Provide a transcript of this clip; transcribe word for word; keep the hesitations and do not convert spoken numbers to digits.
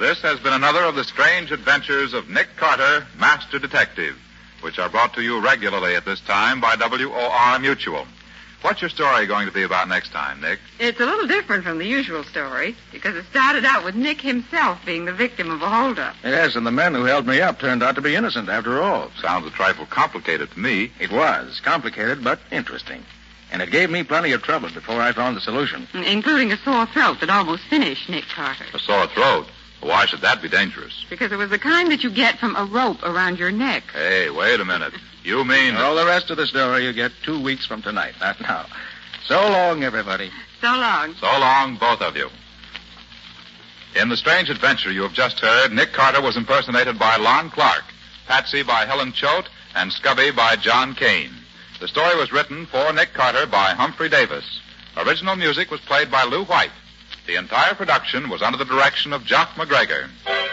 This has been another of the strange adventures of Nick Carter, Master Detective, which are brought to you regularly at this time by W O R Mutual. What's your story going to be about next time, Nick? It's a little different from the usual story, because it started out with Nick himself being the victim of a holdup. Yes, and the men who held me up turned out to be innocent after all. Sounds a trifle complicated to me. It was. Complicated, but interesting. And it gave me plenty of trouble before I found the solution. Including a sore throat that almost finished Nick Carter. A sore throat? Why should that be dangerous? Because it was the kind that you get from a rope around your neck. Hey, wait a minute. You mean... All the rest of the story you get two weeks from tonight, not now. So long, everybody. So long. So long, both of you. In the strange adventure you have just heard, Nick Carter was impersonated by Lon Clark, Patsy by Helen Choate, and Scubby by John Kane. The story was written for Nick Carter by Humphrey Davis. Original music was played by Lou White. The entire production was under the direction of Jock McGregor.